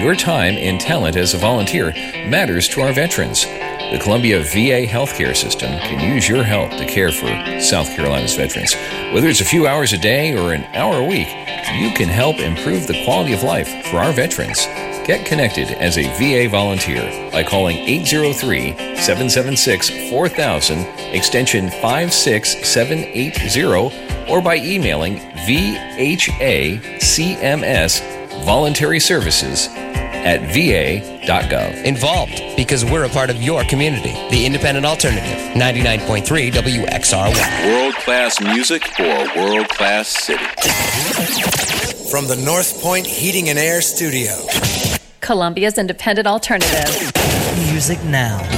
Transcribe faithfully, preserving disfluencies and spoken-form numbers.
your time and talent as a volunteer matters to our veterans. The Columbia V A healthcare system can use your help to care for South Carolina's veterans. Whether it's a few hours a day or an hour a week, you can help improve the quality of life for our veterans. Get connected as a V A volunteer by calling eight oh three, seven seven six, four thousand, extension five six seven eight zero, or by emailing V H A C M S voluntary services at v a dot gov. Involved because we're a part of your community. The Independent Alternative, ninety-nine point three W X R Y. World-class music for a world-class city. From the North Point Heating and Air Studio. Columbia's Independent Alternative. Music now.